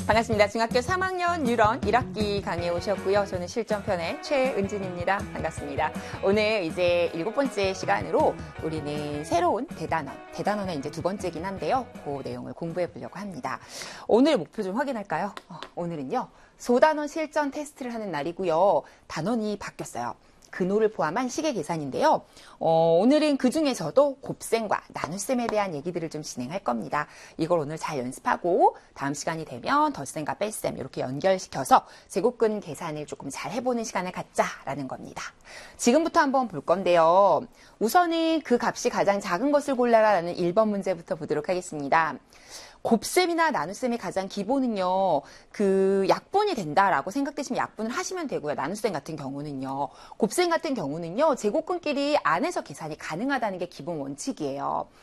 반갑습니다. 중학교 3학년 유런 1학기 강의에 오셨고요. 저는 실전편의 최은진입니다. 반갑습니다. 오늘 이제 7번째 시간으로 우리는 새로운 대단원의 이제 2번째긴 한데요. 그 내용을 공부해 보려고 합니다. 오늘 목표 좀 확인할까요? 오늘은요. 소단원 실전 테스트를 하는 날이고요. 단원이 바뀌었어요. 근호를 포함한 시계 계산인데요. 오늘은 그 중에서도 곱셈과 나눗셈에 대한 얘기들을 좀 진행할 겁니다. 이걸 오늘 잘 연습하고 다음 시간이 되면 덧셈과 뺄셈 이렇게 연결시켜서 제곱근 계산을 조금 잘 해보는 시간을 갖자라는 겁니다. 지금부터 한번 볼 건데요. 우선은 그 값이 가장 작은 것을 골라라라는 1번 문제부터 보도록 하겠습니다. 곱셈이나 나눗셈의 가장 기본은요, 그 약분이 된다라고 생각되시면 약분을 하시면 되고요. 나눗셈 같은 경우는요. 곱셈 같은 경우는요, 제곱근끼리 안에서 계산이 가능하다는 게 기본 원칙이에요.